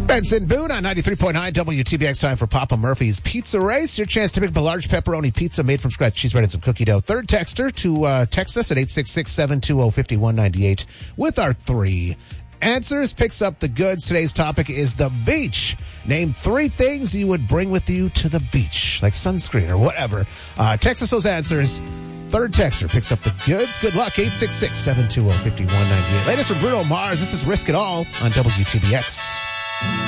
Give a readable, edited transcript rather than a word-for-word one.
Benson Boone on 93.9 WTBX. Time for Papa Murphy's Pizza Race. Your chance to pick up a large pepperoni pizza made from scratch. Cheese bread and some cookie dough. Third texter to text us at 866-720-5198 with our three answers. Picks up the goods. Today's topic is the beach. Name three things you would bring with you to the beach, like sunscreen or whatever. Text us those answers. Third texter picks up the goods. Good luck. 866-720-5198. Latest from Bruno Mars. This is Risk It All on WTBX.